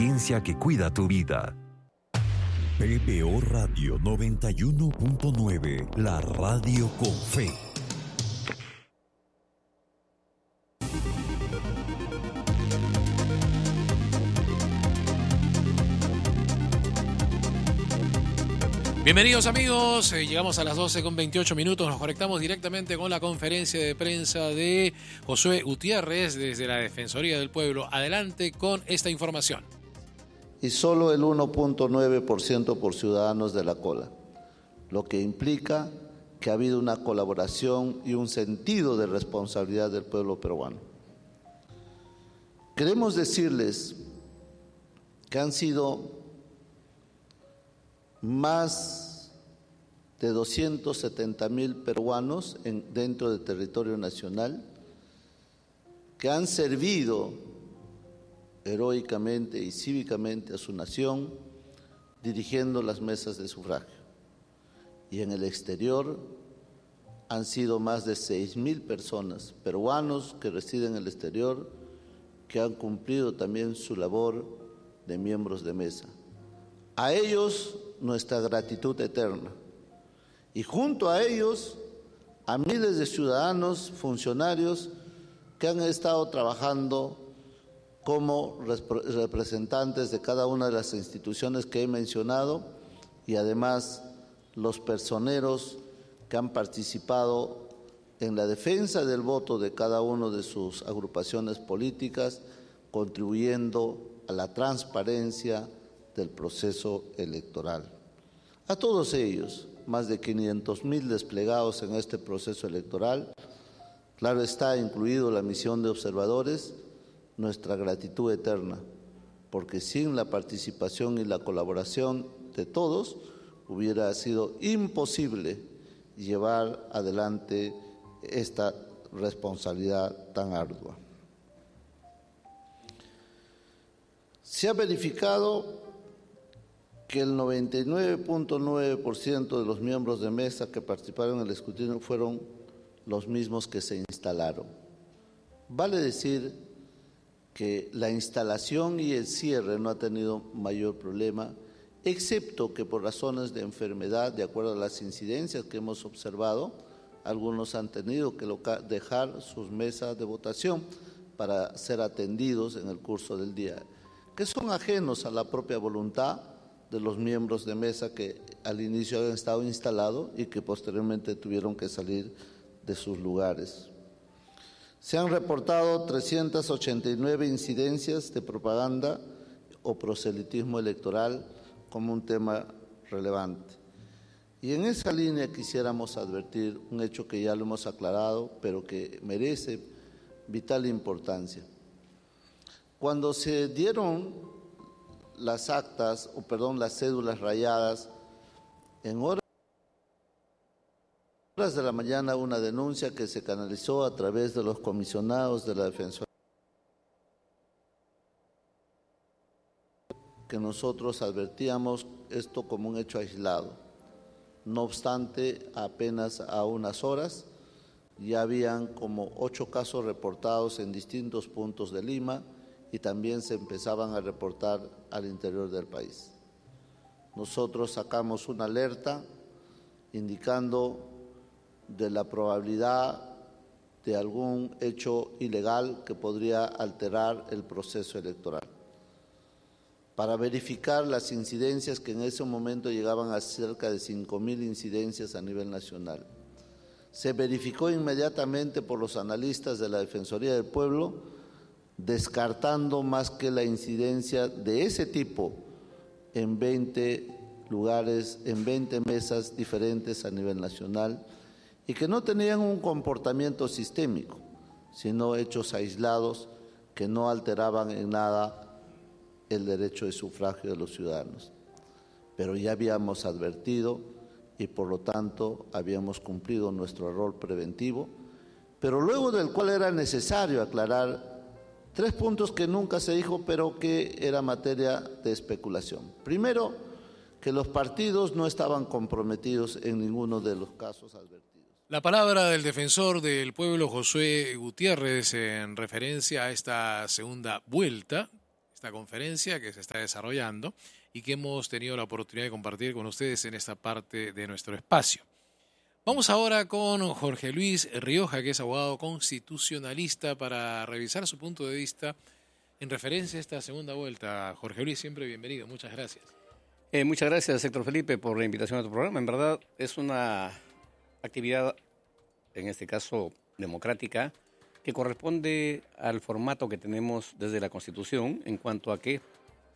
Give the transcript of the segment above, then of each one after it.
conciencia que cuida tu vida. PPO Radio 91.9, la radio con fe. Bienvenidos amigos, llegamos a las 12:28, nos conectamos directamente con la conferencia de prensa de Josué Gutiérrez desde la Defensoría del Pueblo. Adelante con esta información. Y solo el 1.9% por ciudadanos de la cola, lo que implica que ha habido una colaboración y un sentido de responsabilidad del pueblo peruano. Queremos decirles que han sido más de 270,000 peruanos dentro del territorio nacional que han servido heroicamente y cívicamente a su nación dirigiendo las mesas de sufragio. Y en el exterior han sido más de 6,000 personas, peruanos que residen en el exterior, que han cumplido también su labor de miembros de mesa. A ellos nuestra gratitud eterna. Y junto a ellos, a miles de ciudadanos, funcionarios que han estado trabajando como representantes de cada una de las instituciones que he mencionado y además los personeros que han participado en la defensa del voto de cada una de sus agrupaciones políticas, contribuyendo a la transparencia del proceso electoral. A todos ellos, más de 500,000 desplegados en este proceso electoral, claro está, incluido la misión de observadores, nuestra gratitud eterna, porque sin la participación y la colaboración de todos, hubiera sido imposible llevar adelante esta responsabilidad tan ardua. Se ha verificado que el 99.9% de los miembros de mesa que participaron en el escrutinio fueron los mismos que se instalaron. Vale decir que la instalación y el cierre no ha tenido mayor problema, excepto que por razones de enfermedad, de acuerdo a las incidencias que hemos observado, algunos han tenido que dejar sus mesas de votación para ser atendidos en el curso del día, que son ajenos a la propia voluntad de los miembros de mesa que al inicio habían estado instalados y que posteriormente tuvieron que salir de sus lugares. Se han reportado 389 incidencias de propaganda o proselitismo electoral como un tema relevante. Y en esa línea quisiéramos advertir un hecho que ya lo hemos aclarado, pero que merece vital importancia. Cuando se dieron las cédulas rayadas, en horas de la mañana una denuncia que se canalizó a través de los comisionados de la Defensoría, que nosotros advertíamos esto como un hecho aislado. No obstante, apenas a unas horas ya habían como 8 casos reportados en distintos puntos de Lima y también se empezaban a reportar al interior del país. Nosotros sacamos una alerta indicando de la probabilidad de algún hecho ilegal que podría alterar el proceso electoral. Para verificar las incidencias que en ese momento llegaban a cerca de 5,000 incidencias a nivel nacional. Se verificó inmediatamente por los analistas de la Defensoría del Pueblo, descartando más que la incidencia de ese tipo en 20 lugares, en 20 mesas diferentes a nivel nacional y que no tenían un comportamiento sistémico, sino hechos aislados que no alteraban en nada el derecho de sufragio de los ciudadanos. Pero ya habíamos advertido y por lo tanto habíamos cumplido nuestro rol preventivo, pero luego del cual era necesario aclarar 3 puntos que nunca se dijo, pero que era materia de especulación. Primero, que los partidos no estaban comprometidos en ninguno de los casos advertidos. La palabra del defensor del pueblo Josué Gutiérrez en referencia a esta segunda vuelta, esta conferencia que se está desarrollando y que hemos tenido la oportunidad de compartir con ustedes en esta parte de nuestro espacio. Vamos ahora con Jorge Luis Rioja, que es abogado constitucionalista, para revisar su punto de vista en referencia a esta segunda vuelta. Jorge Luis, siempre bienvenido. Muchas gracias. Muchas gracias, Héctor Felipe, por la invitación a tu programa. En verdad, es una actividad, en este caso democrática, que corresponde al formato que tenemos desde la Constitución en cuanto a que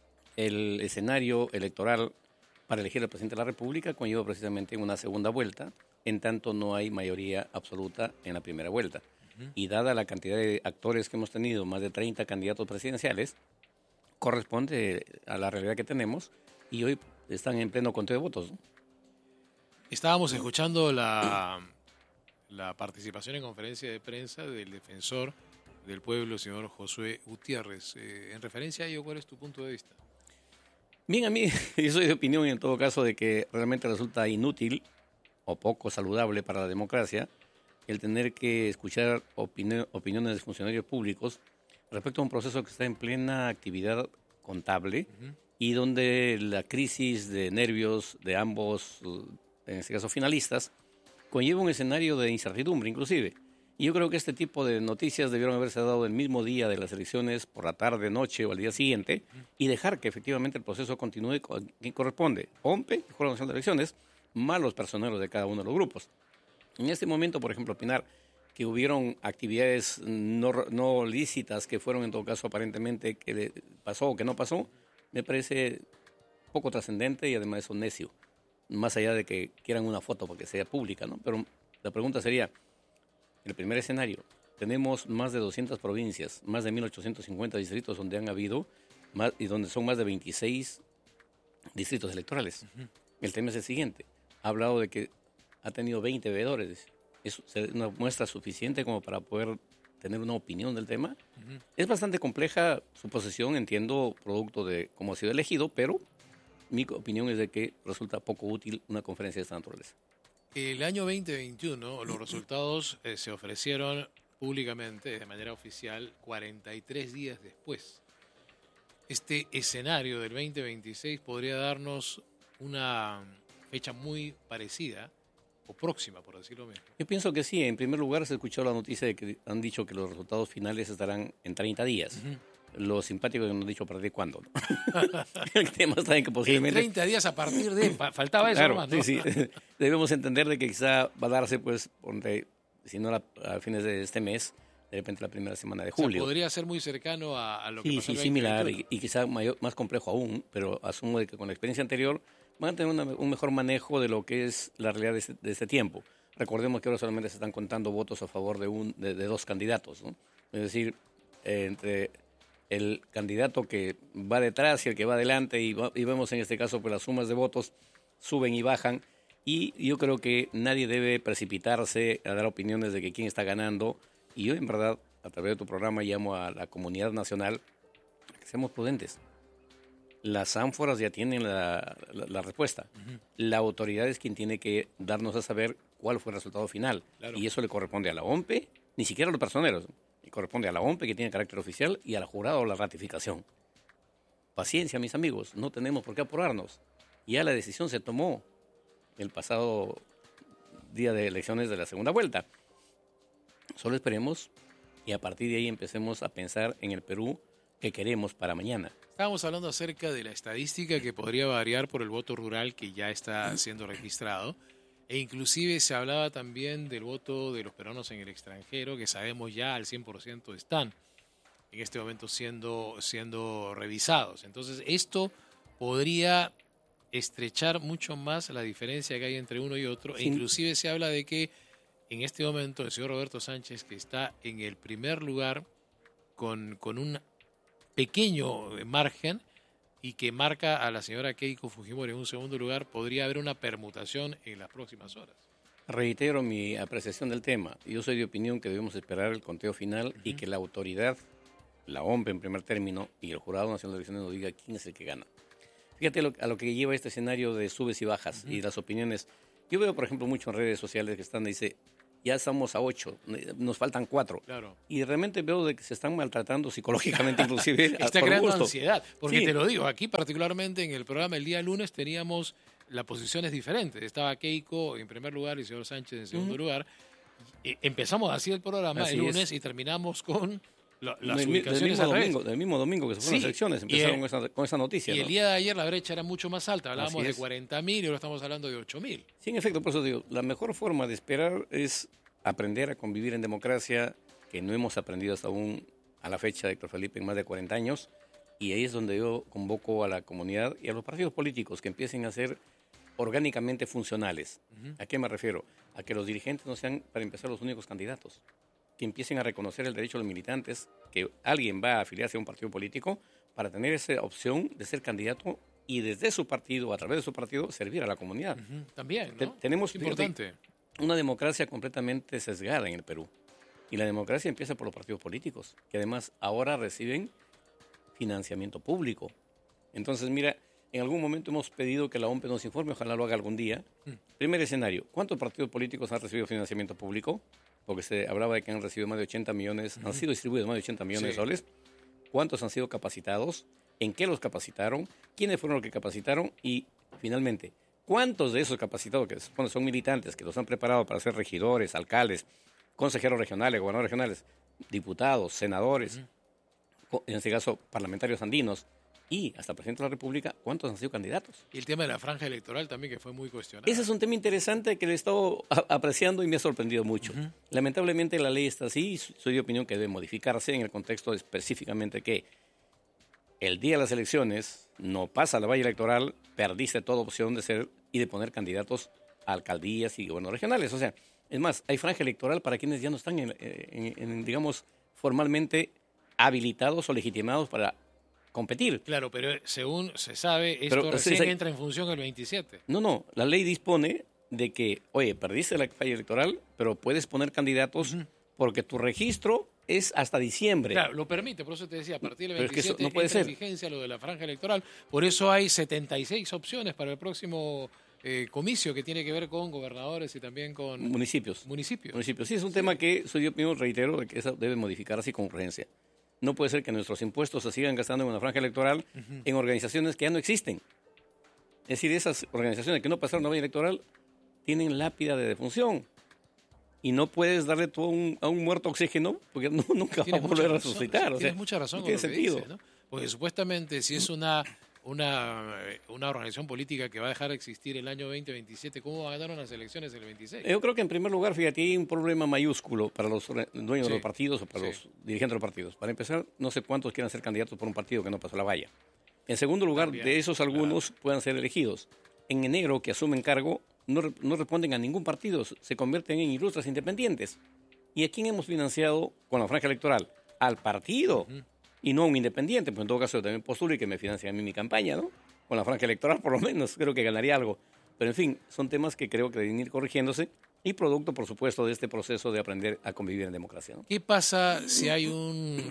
el escenario electoral para elegir al presidente de la República conlleva precisamente una segunda vuelta, en tanto no hay mayoría absoluta en la primera vuelta. Y dada la cantidad de actores que hemos tenido, más de 30 candidatos presidenciales, corresponde a la realidad que tenemos y hoy están en pleno conteo de votos, ¿no? Estábamos escuchando la participación en conferencia de prensa del defensor del pueblo, señor Josué Gutiérrez. En referencia a ello, ¿cuál es tu punto de vista? Bien, a mí, yo soy de opinión en todo caso de que realmente resulta inútil o poco saludable para la democracia el tener que escuchar opiniones de funcionarios públicos respecto a un proceso que está en plena actividad contable y donde la crisis de nervios de ambos, en este caso finalistas, conlleva un escenario de incertidumbre inclusive. Y yo creo que este tipo de noticias debieron haberse dado el mismo día de las elecciones, por la tarde, noche o al día siguiente, y dejar que efectivamente el proceso continúe con quien corresponde. OMPE, Jurado Nacional de Elecciones, más los personeros de cada uno de los grupos. En este momento, por ejemplo, opinar que hubieron actividades no lícitas que fueron en todo caso aparentemente que pasó o que no pasó, me parece poco trascendente y además eso necio. Más allá de que quieran una foto porque sea pública, ¿no? Pero la pregunta sería, el primer escenario, tenemos más de 200 provincias, más de 1.850 distritos donde han habido, y donde son más de 26 distritos electorales. El tema es el siguiente, ha hablado de que ha tenido 20 veedores, ¿es una muestra suficiente como para poder tener una opinión del tema? Es bastante compleja su posición, entiendo, producto de cómo ha sido elegido, pero mi opinión es de que resulta poco útil una conferencia de esta naturaleza. El año 2021 los resultados se ofrecieron públicamente de manera oficial 43 días después. Este escenario del 2026 podría darnos una fecha muy parecida o próxima, por decirlo mismo. Yo pienso que sí. En primer lugar, se escuchó la noticia de que han dicho que los resultados finales estarán en 30 días. Lo simpático es que nos han dicho a partir de cuándo, ¿no? El tema está en que posiblemente... 30 días a partir de... Faltaba eso, claro, nomás, ¿no? Sí. Debemos entender de que quizá va a darse, pues, si no a fines de este mes, de repente la primera semana de julio. O sea, podría ser muy cercano a lo que pasó en el similar 2021. y quizá más complejo aún, pero asumo de que con la experiencia anterior van a tener un mejor manejo de lo que es la realidad de este tiempo. Recordemos que ahora solamente se están contando votos a favor de dos candidatos, ¿no? Es decir, entre el candidato que va detrás y el que va adelante, y vemos en este caso pues las sumas de votos suben y bajan, y yo creo que nadie debe precipitarse a dar opiniones de que quién está ganando, y yo en verdad a través de tu programa llamo a la comunidad nacional a que seamos prudentes. Las ánforas ya tienen la respuesta. La autoridad es quien tiene que darnos a saber cuál fue el resultado final, claro. Y eso le corresponde a la OMPE, ni siquiera a los personeros. Y corresponde a la OMPE, que tiene carácter oficial, y al jurado la ratificación. Paciencia, mis amigos, no tenemos por qué apurarnos. Ya la decisión se tomó el pasado día de elecciones de la segunda vuelta. Solo esperemos y a partir de ahí empecemos a pensar en el Perú que queremos para mañana. Estábamos hablando acerca de la estadística que podría variar por el voto rural que ya está siendo registrado. E inclusive se hablaba también del voto de los peruanos en el extranjero, que sabemos ya al 100% están en este momento siendo revisados. Entonces esto podría estrechar mucho más la diferencia que hay entre uno y otro. E inclusive se habla de que en este momento el señor Roberto Sánchez, que está en el primer lugar con un pequeño margen, y que marca a la señora Keiko Fujimori en un segundo lugar, podría haber una permutación en las próximas horas. Reitero mi apreciación del tema. Yo soy de opinión que debemos esperar el conteo final y que la autoridad, la OMPE en primer término, y el Jurado Nacional de Elecciones nos diga quién es el que gana. Fíjate a lo que lleva este escenario de subes y bajas y las opiniones. Yo veo, por ejemplo, mucho en redes sociales que dice, ya estamos a 8, nos faltan 4. Claro. Y realmente veo de que se están maltratando psicológicamente, inclusive. Está por creando gusto. ansiedad. Porque Sí. te lo digo, aquí particularmente en el programa el día lunes teníamos las posiciones diferentes. Estaba Keiko en primer lugar y el señor Sánchez en segundo lugar. Empezamos así el programa Así el lunes es. y terminamos con las Del ubicaciones al revés. mismo domingo que se fueron Sí, las elecciones, y empezaron con esa noticia. Y ¿no? el día de ayer la brecha era mucho más alta. Hablábamos Así de es. 40.000 y ahora estamos hablando de 8.000. Sí, en efecto, por eso digo, la mejor forma de esperar es aprender a convivir en democracia, que no hemos aprendido hasta aún a la fecha, Héctor Felipe, en más de 40 años, y ahí es donde yo convoco a la comunidad y a los partidos políticos que empiecen a ser orgánicamente funcionales. ¿A qué me refiero? A que los dirigentes no sean, para empezar, los únicos candidatos, que empiecen a reconocer el derecho de los militantes, que alguien va a afiliarse a un partido político para tener esa opción de ser candidato y desde su partido, a través de su partido, servir a la comunidad. También, ¿no? Tenemos, Es importante. una democracia completamente sesgada en el Perú. Y la democracia empieza por los partidos políticos, que además ahora reciben financiamiento público. Entonces, mira, en algún momento hemos pedido que la OMPE nos informe, ojalá lo haga algún día. Primer escenario, ¿cuántos partidos políticos han recibido financiamiento público? Porque se hablaba de que han recibido más de 80 millones, han sido distribuidos más de 80 millones de soles. ¿Cuántos han sido capacitados? ¿En qué los capacitaron? ¿Quiénes fueron los que capacitaron? Y, finalmente, ¿cuántos de esos capacitados, que se supone son militantes, que los han preparado para ser regidores, alcaldes, consejeros regionales, gobernadores regionales, diputados, senadores, en este caso parlamentarios andinos, y hasta presidente de la República, ¿cuántos han sido candidatos? Y el tema de la franja electoral también, que fue muy cuestionado. Ese es un tema interesante que le he estado apreciando y me ha sorprendido mucho. Lamentablemente la ley está así, soy de opinión que debe modificarse en el contexto específicamente que el día de las elecciones no pasa la valla electoral, perdiste toda opción de ser y de poner candidatos a alcaldías y gobiernos regionales. O sea, es más, hay franja electoral para quienes ya no están, digamos, formalmente habilitados o legitimados para competir. Claro, pero según se sabe, esto recién entra en función el 27. No, la ley dispone de que, oye, perdiste la falla electoral, pero puedes poner candidatos porque tu registro es hasta diciembre. Claro, lo permite, por eso te decía, a partir del Pero es que 27 eso no puede entra en ser. vigencia lo de la franja electoral. Por eso hay 76 opciones para el próximo comicio que tiene que ver con gobernadores y también con Municipios. Sí, es un tema que, soy yo mismo reitero, de que eso debe modificarse con urgencia. No puede ser que nuestros impuestos se sigan gastando en una franja electoral en organizaciones que ya no existen. Es decir, esas organizaciones que no pasaron una valla electoral tienen lápida de defunción. Y no puedes darle todo a un muerto oxígeno porque nunca va a volver a resucitar. Tienes mucha razón no con tiene lo que sentido. dices, ¿no? Porque supuestamente si es una organización política que va a dejar de existir el año 2027, ¿cómo va a ganar unas elecciones el 26? Yo creo que en primer lugar, fíjate, hay un problema mayúsculo para los dueños de los partidos o para los dirigentes de los partidos. Para empezar, no sé cuántos quieran ser candidatos por un partido que no pasó la valla. En segundo lugar, También, de esos algunos puedan ser elegidos. En enero, que asumen cargo, no responden a ningún partido, se convierten en ilustres independientes. ¿Y a quién hemos financiado con la franja electoral? Al partido. Y no a un independiente, pues en todo caso yo también postulo y que me financien a mí mi campaña, ¿no? Con la franja electoral por lo menos, creo que ganaría algo. Pero en fin, son temas que creo que deben ir corrigiéndose y producto, por supuesto, de este proceso de aprender a convivir en democracia, ¿no? ¿Qué pasa si hay un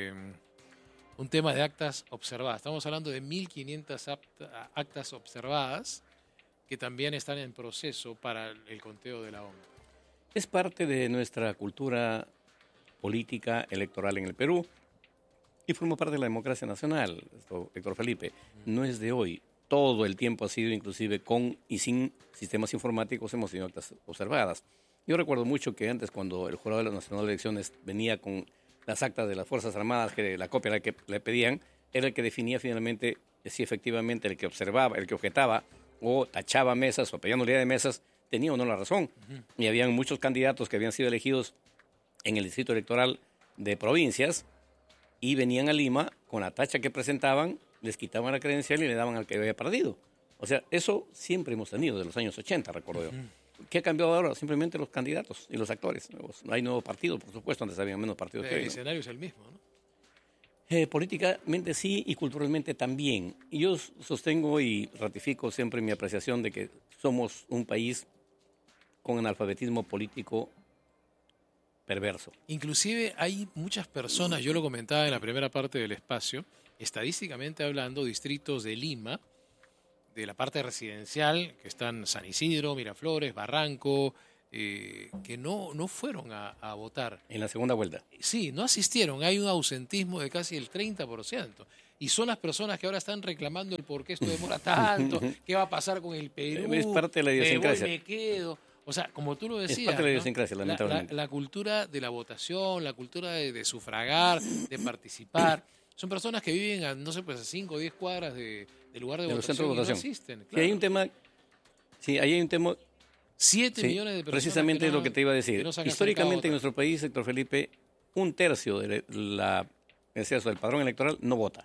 tema de actas observadas? Estamos hablando de 1.500 actas observadas que también están en proceso para el conteo de la OMP. Es parte de nuestra cultura política electoral en el Perú. Y forma parte de la democracia nacional, esto, Héctor Felipe. No es de hoy. Todo el tiempo ha sido, inclusive con y sin sistemas informáticos, hemos tenido actas observadas. Yo recuerdo mucho que antes, cuando el Jurado Nacional de Elecciones venía con las actas de las Fuerzas Armadas, que la copia que le pedían, era el que definía finalmente si efectivamente el que observaba, el que objetaba o tachaba mesas o pedía nulidad de mesas, tenía o no la razón. Y habían muchos candidatos que habían sido elegidos en el distrito electoral de provincias, y venían a Lima con la tacha que presentaban, les quitaban la credencial y le daban al que había perdido. O sea, eso siempre hemos tenido, de los años 80, recuerdo yo. ¿Qué ha cambiado ahora? Simplemente los candidatos y los actores nuevos. No hay nuevos partidos, por supuesto, antes había menos partidos que hoy, El ¿no? escenario es el mismo, ¿no? Políticamente sí y culturalmente también. Y yo sostengo y ratifico siempre mi apreciación de que somos un país con analfabetismo político perverso. Inclusive hay muchas personas, yo lo comentaba en la primera parte del espacio, estadísticamente hablando, distritos de Lima, de la parte residencial, que están San Isidro, Miraflores, Barranco, que no fueron a votar. En la segunda vuelta. Sí, no asistieron. Hay un ausentismo de casi el 30%. Y son las personas que ahora están reclamando el por qué esto demora tanto, qué va a pasar con el Perú. Es parte de la idiosincrasia. Me quedo. O sea, como tú lo decías, es parte de la idiosincrasia, lamentablemente. La cultura de la votación, la cultura de sufragar, de participar. Son personas que viven a, no sé, pues a 5 o 10 cuadras del lugar de votación, centros de votación. Y no asisten. Claro. Sí, hay un tema... Sí, ahí hay un tema... 7 millones de personas. Precisamente es lo que te iba a decir. No Históricamente en nuestro país, Héctor Felipe, 1/3 del padrón electoral no vota.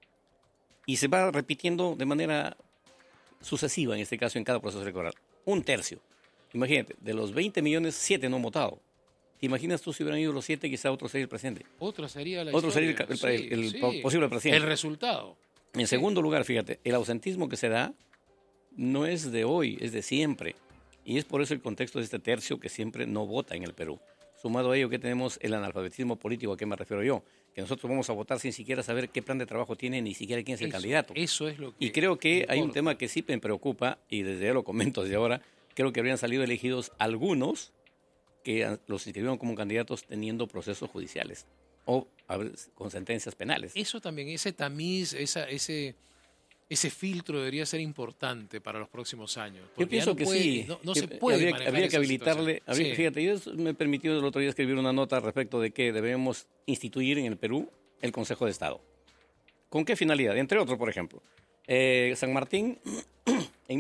Y se va repitiendo de manera sucesiva, en este caso, en cada proceso electoral. 1/3. Imagínate, de los 20 millones, 7 no han votado. ¿Te imaginas tú si hubieran ido los 7, quizá otro sería el presidente? Otro sería el posible presidente. El resultado. En segundo lugar, fíjate, el ausentismo que se da no es de hoy, es de siempre. Y es por eso el contexto de este tercio que siempre no vota en el Perú. Sumado a ello que tenemos el analfabetismo político, ¿a qué me refiero yo? Que nosotros vamos a votar sin siquiera saber qué plan de trabajo tiene, ni siquiera quién es el candidato. Eso es lo que... Y creo que hay un tema que sí me preocupa, y desde ya lo comento desde ahora, creo que habrían salido elegidos algunos que los inscribieron como candidatos teniendo procesos judiciales o con sentencias penales. Eso también, ese tamiz, ese filtro debería ser importante para los próximos años. Yo pienso que sí. No se puede habría que habilitarle. Sí. Fíjate, yo me he permitido el otro día escribir una nota respecto de que debemos instituir en el Perú el Consejo de Estado. ¿Con qué finalidad? Entre otros, por ejemplo, San Martín en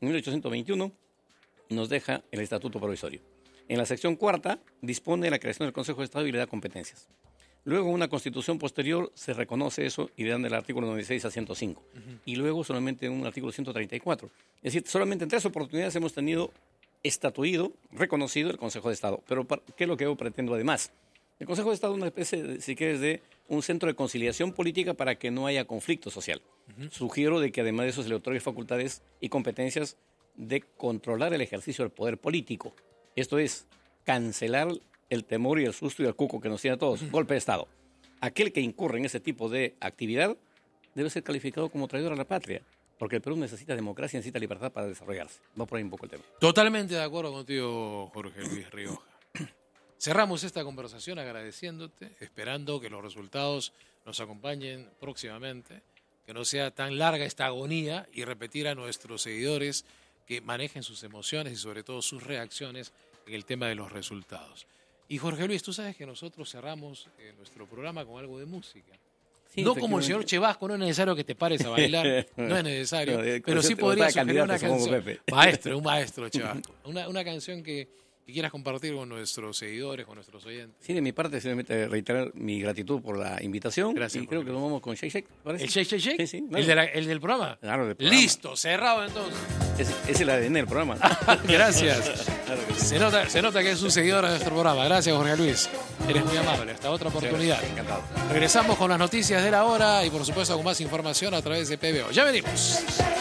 1821 nos deja el Estatuto Provisorio. En la sección cuarta dispone la creación del Consejo de Estado y le da competencias. Luego, en una constitución posterior, se reconoce eso y le dan del artículo 96 a 105. Y luego solamente en un artículo 134. Es decir, solamente en 3 oportunidades hemos tenido estatuido, reconocido el Consejo de Estado. Pero, ¿qué es lo que yo pretendo además? El Consejo de Estado es una especie, si quieres, de un centro de conciliación política para que no haya conflicto social. Sugiero de que además de eso se le otorgue facultades y competencias de controlar el ejercicio del poder político. Esto es, cancelar el temor y el susto y el cuco que nos tiene a todos. Golpe de Estado. Aquel que incurre en ese tipo de actividad debe ser calificado como traidor a la patria, porque el Perú necesita democracia, necesita libertad para desarrollarse. Va por ahí un poco el tema. Totalmente de acuerdo contigo, Jorge Luis Rioja. Cerramos esta conversación agradeciéndote, esperando que los resultados nos acompañen próximamente, que no sea tan larga esta agonía y repetir a nuestros seguidores que manejen sus emociones y sobre todo sus reacciones en el tema de los resultados. Y Jorge Luis, tú sabes que nosotros cerramos nuestro programa con algo de música. Sí, no como el señor Chevasco, no es necesario que te pares a bailar, no es necesario, pero sí podría sugerir una canción. Un maestro Chevasco. Una canción que quieras compartir con nuestros seguidores, con nuestros oyentes. Sí, de mi parte, simplemente reiterar mi gratitud por la invitación. Gracias. Y creo que nos vamos con Shake Shake, ¿parece? ¿El Shake Shake? Sí, sí. Claro. ¿El del programa? Claro, del programa. Listo, cerrado entonces. Es el ADN del programa. Gracias. Se nota que es un seguidor de nuestro programa. Gracias, Jorge Luis. Eres muy amable. Hasta otra oportunidad. Sí, encantado. Regresamos con las noticias de la hora y, por supuesto, con más información a través de PBO. Ya venimos.